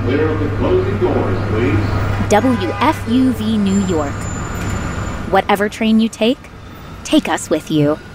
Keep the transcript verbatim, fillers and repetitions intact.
clear of the closing doors, please. W F U V New York. Whatever train you take, take us with you.